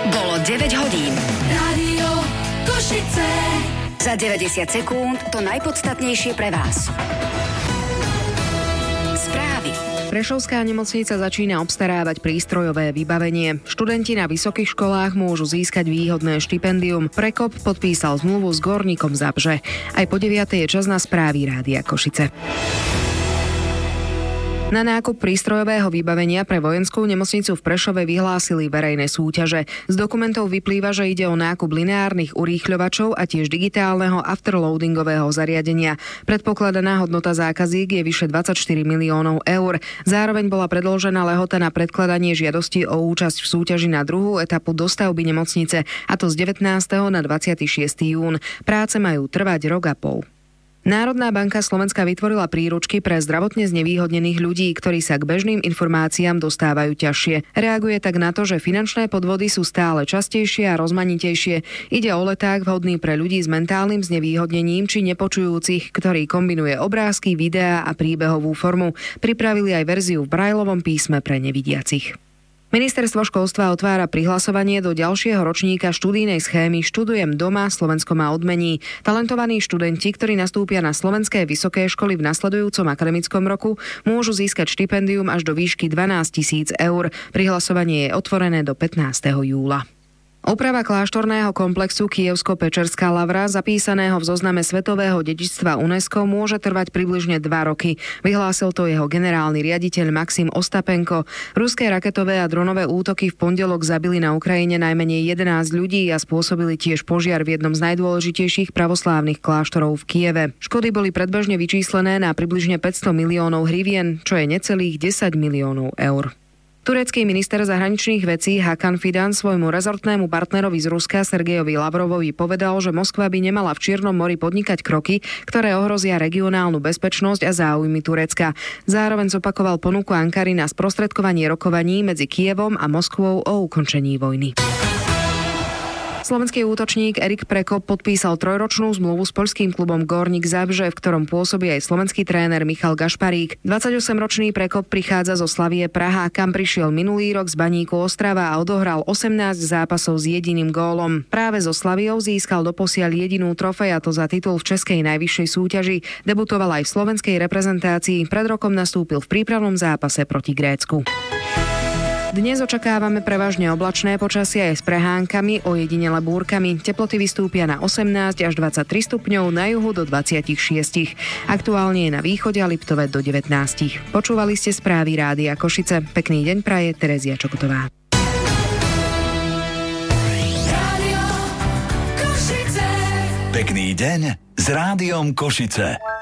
Bolo 9 hodín. Rádio Košice. Za 90 sekúnd to najpodstatnejšie pre vás. Správy. Prešovská nemocnica začína obstarávať prístrojové vybavenie. Študenti na vysokých školách môžu získať výhodné štipendium. Prekop podpísal zmluvu s Gorníkom Zabrze. Aj po 9:00 je čas na správy Rádia Košice. Na nákup prístrojového vybavenia pre vojenskú nemocnicu v Prešove vyhlásili verejné súťaže. Z dokumentov vyplýva, že ide o nákup lineárnych urýchľovačov a tiež digitálneho afterloadingového zariadenia. Predpokladaná hodnota zákazík je vyše 24 miliónov eur. Zároveň bola predĺžená lehota na predkladanie žiadosti o účasť v súťaži na druhú etapu dostavby nemocnice, a to z 19. na 26. jún. Práce majú trvať rok a pol. Národná banka Slovenska vytvorila príručky pre zdravotne znevýhodnených ľudí, ktorí sa k bežným informáciám dostávajú ťažšie. Reaguje tak na to, že finančné podvody sú stále častejšie a rozmanitejšie. Ide o leták vhodný pre ľudí s mentálnym znevýhodnením či nepočujúcich, ktorý kombinuje obrázky, videá a príbehovú formu. Pripravili aj verziu v brajlovom písme pre nevidiacich. Ministerstvo školstva otvára prihlasovanie do ďalšieho ročníka študijnej schémy Študujem doma, Slovensko ma odmení. Talentovaní študenti, ktorí nastúpia na slovenské vysoké školy v nasledujúcom akademickom roku, môžu získať štipendium až do výšky 12 000 eur. Prihlasovanie je otvorené do 15. júla. Oprava kláštorného komplexu Kyjevsko-Pečerská lavra, zapísaného v zozname svetového dedičstva UNESCO, môže trvať približne 2 roky. Vyhlásil to jeho generálny riaditeľ Maxim Ostapenko. Ruské raketové a dronové útoky v pondelok zabili na Ukrajine najmenej 11 ľudí a spôsobili tiež požiar v jednom z najdôležitejších pravoslávnych kláštorov v Kyjeve. Škody boli predbežne vyčíslené na približne 500 miliónov hrivien, čo je necelých 10 miliónov eur. Turecký minister zahraničných vecí Hakan Fidan svojmu rezortnému partnerovi z Ruska Sergejovi Lavrovovi povedal, že Moskva by nemala v Čiernom mori podnikať kroky, ktoré ohrozia regionálnu bezpečnosť a záujmy Turecka. Zároveň zopakoval ponuku Ankary na sprostredkovanie rokovaní medzi Kyjevom a Moskvou o ukončení vojny. Slovenský útočník Erik Prekop podpísal 3-ročnú zmluvu s poľským klubom Gorník Zabrze, v ktorom pôsobí aj slovenský tréner Michal Gašparík. 28-ročný Prekop prichádza zo Slavie Praha, kam prišiel minulý rok z Baníku Ostrava a odohral 18 zápasov s jediným gólom. Práve zo Slaviou získal doposiaľ jedinú trofej, a to za titul v českej najvyššej súťaži. Debutoval aj v slovenskej reprezentácii, pred rokom nastúpil v prípravnom zápase proti Grécku. Dnes očakávame prevažne oblačné počasie aj s prehánkami, ojedinele búrkami. Teploty vystúpia na 18 až 23 stupňov, na juhu do 26. Aktuálne je na východe a Liptove do 19. Počúvali ste správy Rádia Košice. Pekný deň praje Terezia Čokotová. Pekný deň s Rádiom Košice.